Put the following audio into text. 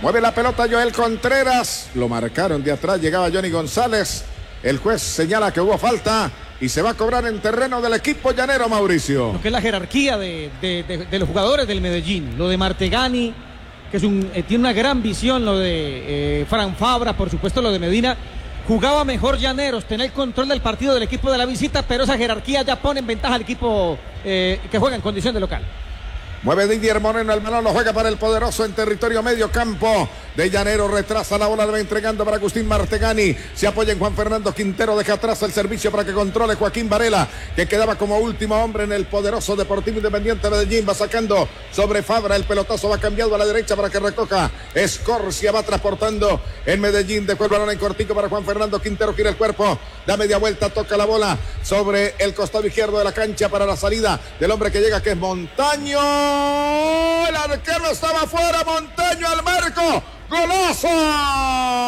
Mueve la pelota Joel Contreras. Lo marcaron de atrás. Llegaba Johnny González. El juez señala que hubo falta y se va a cobrar en terreno del equipo llanero, Mauricio. Lo que es la jerarquía de los jugadores del Medellín. Lo de Martegani, que tiene una gran visión. Lo de Fran Fabra, por supuesto, lo de Medina. Jugaba mejor Llaneros, tener control del partido del equipo de la visita, pero esa jerarquía ya pone en ventaja al equipo que juega en condición de local. Mueve Didier Moreno, el balón lo juega para el poderoso en territorio medio campo de Llanero. Retrasa la bola, le va entregando para Agustín Martegani. Se apoya en Juan Fernando Quintero, deja atrás el servicio para que controle Joaquín Varela, que quedaba como último hombre en el poderoso Deportivo Independiente Medellín. Va sacando sobre Fabra, el pelotazo va cambiando a la derecha para que recoja Escorcia, va transportando en Medellín. Dejó el balón en cortico para Juan Fernando Quintero, gira el cuerpo, da media vuelta, toca la bola sobre el costado izquierdo de la cancha para la salida del hombre que llega, que es Montaño. El arquero estaba fuera, Montaño al marco. ¡Golazo!